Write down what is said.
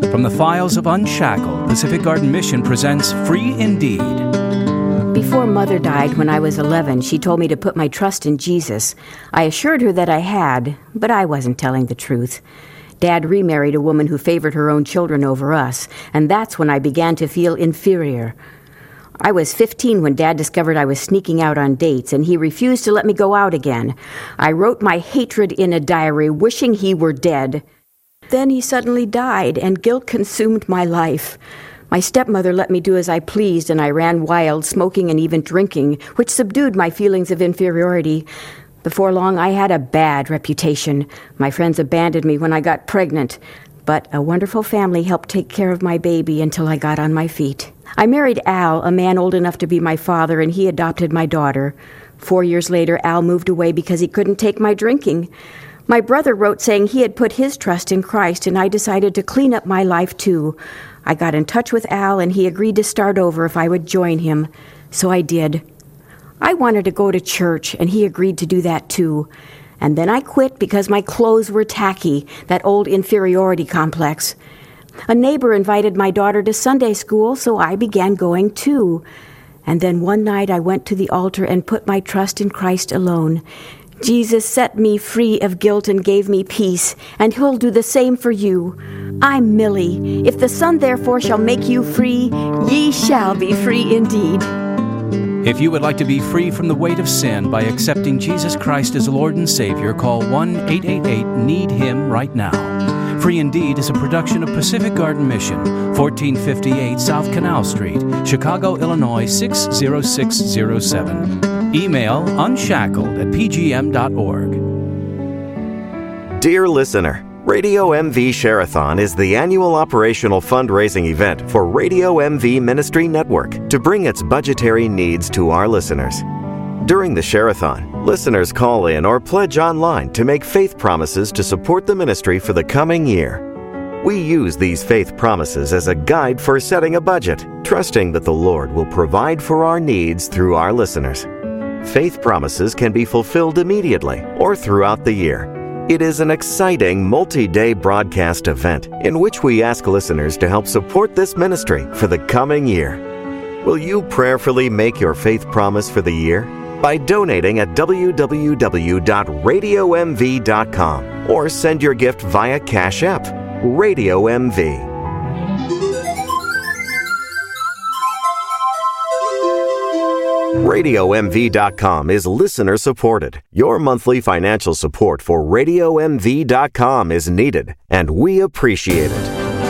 From the files of Unshackled, Pacific Garden Mission presents Free Indeed. Before Mother died when I was 11, she told me to put my trust in Jesus. I assured her that I had, but I wasn't telling the truth. Dad remarried a woman who favored her own children over us, and that's when I began to feel inferior. I was 15 when Dad discovered I was sneaking out on dates, and he refused to let me go out again. I wrote my hatred in a diary, wishing he were dead. Then he suddenly died, and guilt consumed my life. My stepmother let me do as I pleased, and I ran wild, smoking and even drinking, which subdued my feelings of inferiority. Before long, I had a bad reputation. My friends abandoned me when I got pregnant, but a wonderful family helped take care of my baby until I got on my feet. I married Al, a man old enough to be my father, and he adopted my daughter. 4 years later, Al moved away because he couldn't take my drinking. My brother wrote saying he had put his trust in Christ, and I decided to clean up my life too. I got in touch with Al, and he agreed to start over if I would join him. So I did. I wanted to go to church, and he agreed to do that too. And then I quit because my clothes were tacky, that old inferiority complex. A neighbor invited my daughter to Sunday school, so I began going too. And then one night I went to the altar and put my trust in Christ alone. Jesus set me free of guilt and gave me peace, and he'll do the same for you. I'm Millie. If the Son therefore shall make you free, ye shall be free indeed. If you would like to be free from the weight of sin by accepting Jesus Christ as Lord and Savior, call 1-888-NEED-HIM right now. Free Indeed is a production of Pacific Garden Mission, 1458 South Canal Street, Chicago, Illinois 60607. Email unshackled@pgm.org. Dear listener, Radio MV Share-a-thon is the annual operational fundraising event for Radio MV Ministry Network to bring its budgetary needs to our listeners. During the Share-a-thon, listeners call in or pledge online to make faith promises to support the ministry for the coming year. We use these faith promises as a guide for setting a budget, trusting that the Lord will provide for our needs through our listeners. Faith promises can be fulfilled immediately or throughout the year. It is an exciting multi-day broadcast event in which we ask listeners to help support this ministry for the coming year. Will you prayerfully make your faith promise for the year? By donating at www.radiomv.com or send your gift via Cash App, Radio MV. RadioMV.com is listener supported. Your monthly financial support for RadioMV.com is needed, and we appreciate it.